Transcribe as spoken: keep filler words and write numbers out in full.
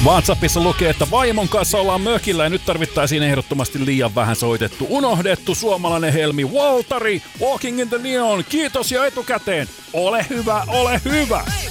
WhatsAppissa lukee, että vaimon kanssa ollaan mökillä ja nyt tarvittaisiin ehdottomasti liian vähän soitettu, unohdettu suomalainen helmi Waltari, Walking in the Neon, kiitos ja etukäteen, ole hyvä, ole hyvä!